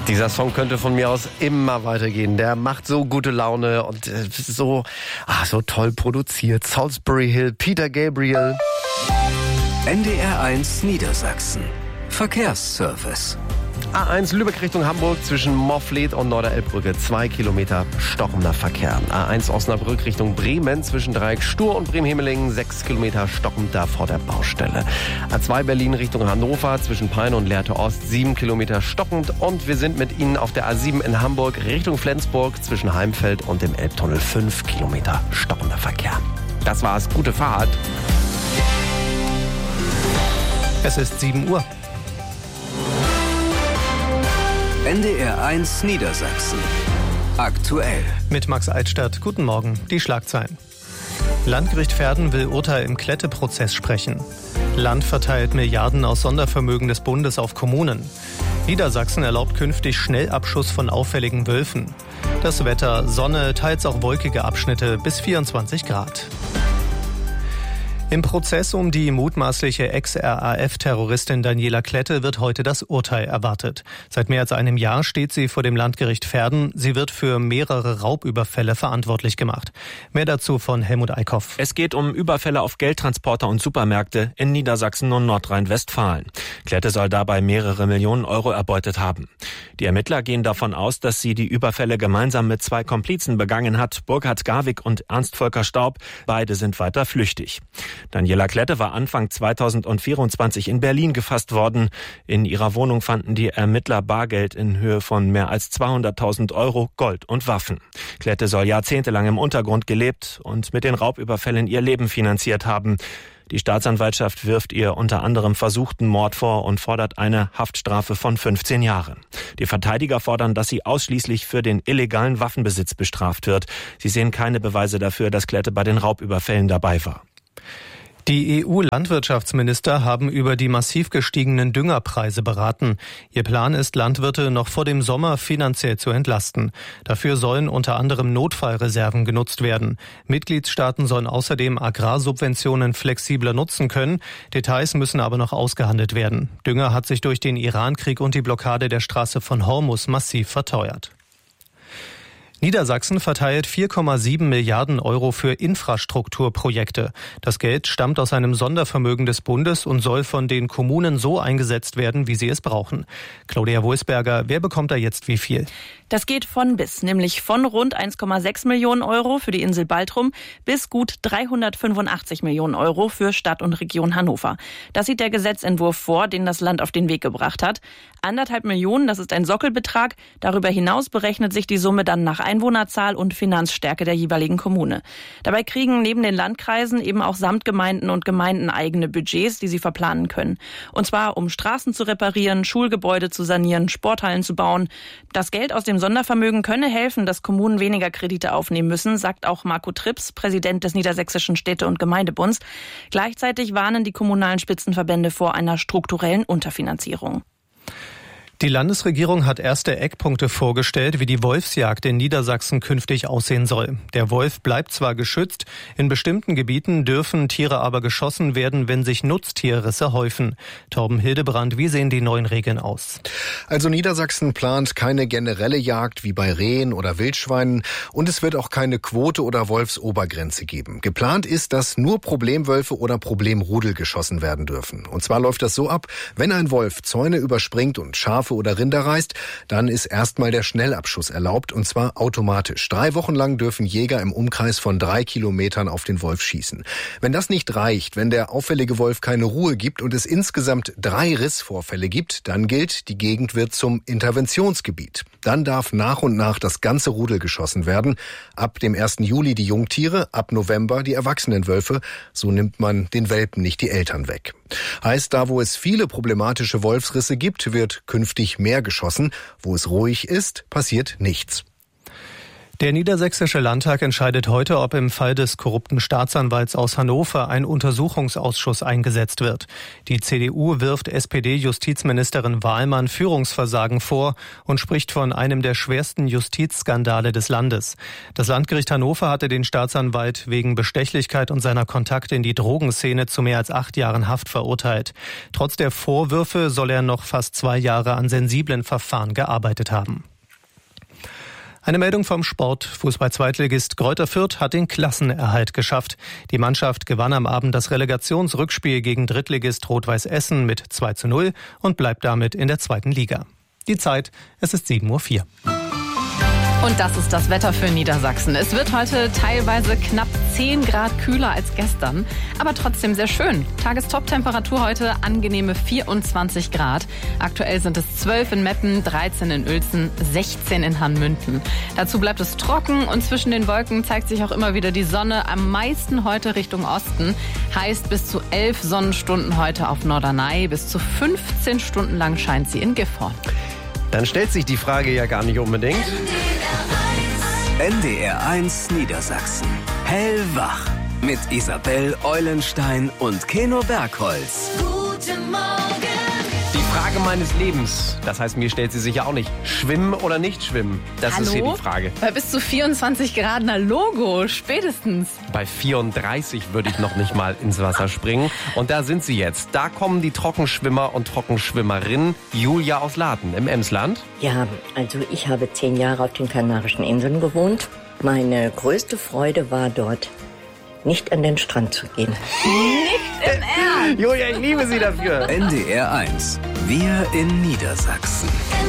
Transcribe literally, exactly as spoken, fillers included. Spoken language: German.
Dieser Song könnte von mir aus immer weitergehen. Der macht so gute Laune und äh, so, ah, so toll produziert. Salisbury Hill, Peter Gabriel. N D R eins Niedersachsen. Verkehrsservice. A eins Lübeck Richtung Hamburg zwischen Moffleth und Norderelbbrücke. Zwei Kilometer stockender Verkehr. A eins Osnabrück Richtung Bremen zwischen Dreieck Stur und Bremen-Hemelingen. Sechs Kilometer stockend da vor der Baustelle. A zwei Berlin Richtung Hannover zwischen Peine und Lehrte Ost. Sieben Kilometer stockend. Und wir sind mit Ihnen auf der A sieben in Hamburg Richtung Flensburg zwischen Heimfeld und dem Elbtunnel. Fünf Kilometer stockender Verkehr. Das war's. Gute Fahrt. Es ist sieben Uhr. N D R eins Niedersachsen. Aktuell. Mit Max Eitstadt. Guten Morgen. Die Schlagzeilen. Landgericht Verden will Urteil im Klette-Prozess sprechen. Land verteilt Milliarden aus Sondervermögen des Bundes auf Kommunen. Niedersachsen erlaubt künftig Schnellabschuss von auffälligen Wölfen. Das Wetter, Sonne, teils auch wolkige Abschnitte bis vierundzwanzig Grad. Im Prozess um die mutmaßliche Ex-R A F-Terroristin Daniela Klette wird heute das Urteil erwartet. Seit mehr als einem Jahr steht sie vor dem Landgericht Verden. Sie wird für mehrere Raubüberfälle verantwortlich gemacht. Mehr dazu von Helmut Eickhoff. Es geht um Überfälle auf Geldtransporter und Supermärkte in Niedersachsen und Nordrhein-Westfalen. Klette soll dabei mehrere Millionen Euro erbeutet haben. Die Ermittler gehen davon aus, dass sie die Überfälle gemeinsam mit zwei Komplizen begangen hat, Burkhard Garwig und Ernst Volker Staub. Beide sind weiter flüchtig. Daniela Klette war Anfang zweitausendvierundzwanzig in Berlin gefasst worden. In ihrer Wohnung fanden die Ermittler Bargeld in Höhe von mehr als zweihunderttausend Euro, Gold und Waffen. Klette soll jahrzehntelang im Untergrund gelebt und mit den Raubüberfällen ihr Leben finanziert haben. Die Staatsanwaltschaft wirft ihr unter anderem versuchten Mord vor und fordert eine Haftstrafe von fünfzehn Jahren. Die Verteidiger fordern, dass sie ausschließlich für den illegalen Waffenbesitz bestraft wird. Sie sehen keine Beweise dafür, dass Klette bei den Raubüberfällen dabei war. Die E U-Landwirtschaftsminister haben über die massiv gestiegenen Düngerpreise beraten. Ihr Plan ist, Landwirte noch vor dem Sommer finanziell zu entlasten. Dafür sollen unter anderem Notfallreserven genutzt werden. Mitgliedstaaten sollen außerdem Agrarsubventionen flexibler nutzen können. Details müssen aber noch ausgehandelt werden. Dünger hat sich durch den Irankrieg und die Blockade der Straße von Hormuz massiv verteuert. Niedersachsen verteilt vier Komma sieben Milliarden Euro für Infrastrukturprojekte. Das Geld stammt aus einem Sondervermögen des Bundes und soll von den Kommunen so eingesetzt werden, wie sie es brauchen. Claudia Wulsberger, wer bekommt da jetzt wie viel? Das geht von bis, nämlich von rund eins Komma sechs Millionen Euro für die Insel Baltrum bis gut dreihundertfünfundachtzig Millionen Euro für Stadt und Region Hannover. Das sieht der Gesetzentwurf vor, den das Land auf den Weg gebracht hat. Anderthalb Millionen, das ist ein Sockelbetrag. Darüber hinaus berechnet sich die Summe dann nach Einwohnerzahl und Finanzstärke der jeweiligen Kommune. Dabei kriegen neben den Landkreisen eben auch Samtgemeinden und Gemeinden eigene Budgets, die sie verplanen können. Und zwar um Straßen zu reparieren, Schulgebäude zu sanieren, Sporthallen zu bauen. Das Geld aus dem Sondervermögen könne helfen, dass Kommunen weniger Kredite aufnehmen müssen, sagt auch Marco Trips, Präsident des Niedersächsischen Städte- und Gemeindebunds. Gleichzeitig warnen die kommunalen Spitzenverbände vor einer strukturellen Unterfinanzierung. Die Landesregierung hat erste Eckpunkte vorgestellt, wie die Wolfsjagd in Niedersachsen künftig aussehen soll. Der Wolf bleibt zwar geschützt, in bestimmten Gebieten dürfen Tiere aber geschossen werden, wenn sich Nutztierrisse häufen. Torben Hildebrand, wie sehen die neuen Regeln aus? Also Niedersachsen plant keine generelle Jagd wie bei Rehen oder Wildschweinen und es wird auch keine Quote oder Wolfsobergrenze geben. Geplant ist, dass nur Problemwölfe oder Problemrudel geschossen werden dürfen. Und zwar läuft das so ab, wenn ein Wolf Zäune überspringt und Schafe oder Rinder reißt, dann ist erstmal der Schnellabschuss erlaubt und zwar automatisch. Drei Wochen lang dürfen Jäger im Umkreis von drei Kilometern auf den Wolf schießen. Wenn das nicht reicht, wenn der auffällige Wolf keine Ruhe gibt und es insgesamt drei Rissvorfälle gibt, dann gilt, die Gegend wird zum Interventionsgebiet. Dann darf nach und nach das ganze Rudel geschossen werden. Ab dem ersten Juli die Jungtiere, ab November die erwachsenen Wölfe. So nimmt man den Welpen nicht die Eltern weg. Heißt, da wo es viele problematische Wolfsrisse gibt, wird künftig mehr geschossen. Wo es ruhig ist, passiert nichts. Der Niedersächsische Landtag entscheidet heute, ob im Fall des korrupten Staatsanwalts aus Hannover ein Untersuchungsausschuss eingesetzt wird. Die C D U wirft S P D-Justizministerin Wahlmann Führungsversagen vor und spricht von einem der schwersten Justizskandale des Landes. Das Landgericht Hannover hatte den Staatsanwalt wegen Bestechlichkeit und seiner Kontakte in die Drogenszene zu mehr als acht Jahren Haft verurteilt. Trotz der Vorwürfe soll er noch fast zwei Jahre an sensiblen Verfahren gearbeitet haben. Eine Meldung vom Sport. Fußball-Zweitligist Greuther Fürth hat den Klassenerhalt geschafft. Die Mannschaft gewann am Abend das Relegationsrückspiel gegen Drittligist Rot-Weiß Essen mit zwei zu null und bleibt damit in der zweiten Liga. Die Zeit, es ist sieben Uhr vier. Und das ist das Wetter für Niedersachsen. Es wird heute teilweise knapp zehn Grad kühler als gestern, aber trotzdem sehr schön. Tagestop-Temperatur heute angenehme vierundzwanzig Grad. Aktuell sind es zwölf in Meppen, dreizehn in Uelzen, sechzehn in Hanmünden. Dazu bleibt es trocken und zwischen den Wolken zeigt sich auch immer wieder die Sonne. Am meisten heute Richtung Osten. Heißt bis zu elf Sonnenstunden heute auf Norderney. Bis zu fünfzehn Stunden lang scheint sie in Gifhorn. Dann stellt sich die Frage ja gar nicht unbedingt. N D R eins Niedersachsen. Hellwach. Mit Isabel Eulenstein und Keno Bergholz. Guten Morgen. Die Frage meines Lebens. Das heißt, mir stellt sie sich ja auch nicht. Schwimmen oder nicht schwimmen? Das Hallo? ist hier die Frage. Bei bis zu vierundzwanzig Grad, na Logo, spätestens. Bei vierunddreißig würde ich noch nicht mal ins Wasser springen. Und da sind sie jetzt. Da kommen die Trockenschwimmer und Trockenschwimmerinnen. Julia aus Laden im Emsland. Ja, also ich habe zehn Jahre auf den Kanarischen Inseln gewohnt. Meine größte Freude war dort, nicht an den Strand zu gehen. Nicht im Ernst. Julia, ich liebe Sie dafür. N D R eins. Wir in Niedersachsen.